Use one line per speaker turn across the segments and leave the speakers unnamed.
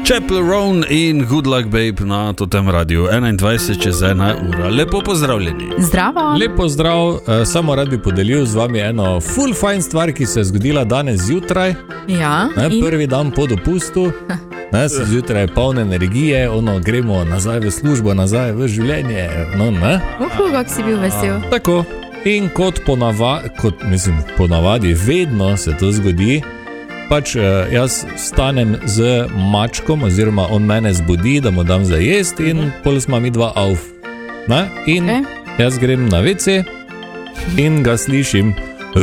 Chapel Roan in Good Luck Babe na Totem radiju 21 čez 1 ura. Lepo pozdravljeni.
Zdravo.
Lepo zdrav, samo rad bi podelil z vami eno full fine stvar, ki se je zgodila danes zjutraj.
Ja.
Prvi dan po dopustu. Zjutraj je polne energije, gremo nazaj v službo, nazaj v življenje.
Kak si bil vesel.
Tako. In kot ponavadi, vedno se to zgodi. Pač jaz stanem z mačkom, oziroma on mene zbudi, da mu dam za jest in pol smo mi dva auf. In jaz grem na WC in ga slišim.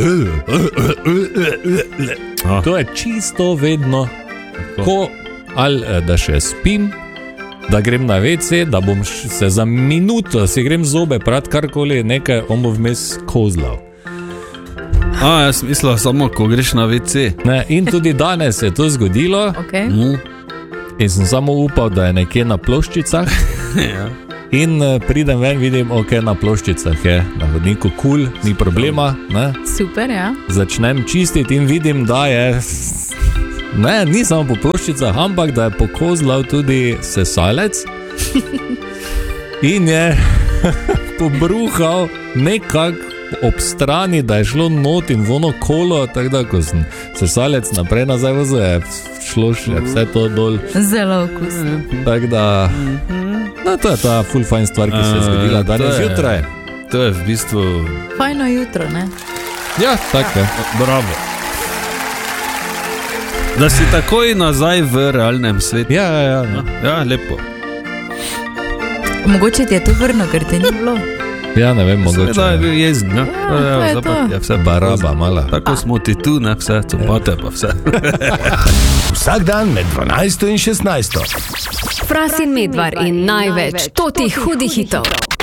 To je čisto vedno, ko ali da še spim, da grem na WC, da bom se za minuto, si grem zobe prat karkoli, nekaj, on bo vmes kozlal.
Jaz mislil samo, ko greš na WC.
In tudi danes se je to zgodilo. In sem samo upal, da je nekje na ploščicah. In pridem ven, vidim, na ploščicah je na vodniku cool, ni problema.
Super, ja.
Začnem čistiti in vidim, da je... ni samo po ploščicah, ampak da je pokozlal tudi sesalec. In je pobruhal nekako ob strani, da je šlo not in v ono kolo, tako da, ko sem sesalec naprej nazaj vozil, je šlo še vse to dol.
Zelo okusno.
Tako da, to je ta full fine stvar, ki se je zgodila danes zjutraj.
To je v bistvu...
Fajno jutro, ne?
Ja, tako je.
Bravo. Da si takoj nazaj v realnem svetu.
Ja.
Ja, lepo.
Mogoče ti je to vrno, ker te ni bilo.
Ja, ne vem, mogoče.
Sveda je bil jezen, ja.
To je to.
Je vse
baraba mala.
Tako smo ti tu, ne, vse, copate pa vse.
Vsak dan med 12 in 16.
Fras in Medvar in največ totih hudih hitov.